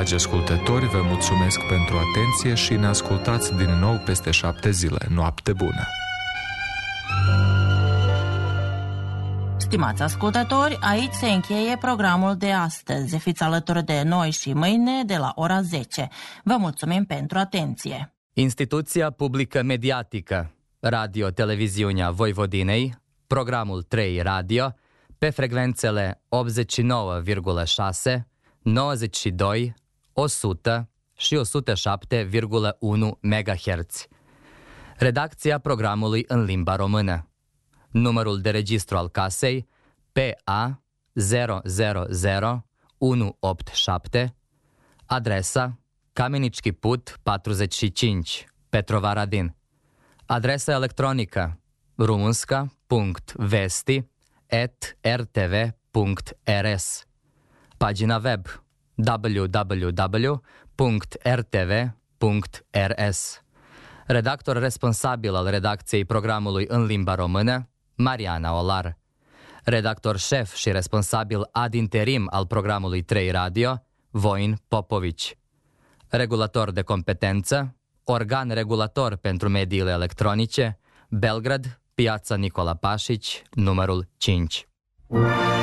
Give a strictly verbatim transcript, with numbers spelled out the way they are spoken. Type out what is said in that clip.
Dragi ascultători, vă mulțumesc pentru atenție și ne ascultați din nou peste șapte zile. Noapte bună! Stimați ascultători, aici se încheie programul de astăzi. Fiți alături de noi și mâine de la ora zece. Vă mulțumim pentru atenție. Instituția publică mediatică, Radio-Televiziunea Voivodinei, programul trei Radio, pe frecvențele optzeci și nouă virgulă șase, nouăzeci și doi, o sută și o sută șapte virgulă unu megahertz. Redacția programului în limba română. Numărul de registru al casei P A zero zero zero unu opt șapte, adresa Kamenicki Put patruzeci și cinci, Petrovaradin. Adresa electronică rumunska punct vesti at r t v punct r s. Pagina web w w w punct r t v punct r s. Redactor responsabil al redacției programului în limba română, Mariana Olar. Redactor șef și responsabil ad interim al programului trei Radio, Voin Popovici. Regulator de competență, organ regulator pentru mediile electronice, Belgrad, Piața Nicola Pașici, numărul cinci.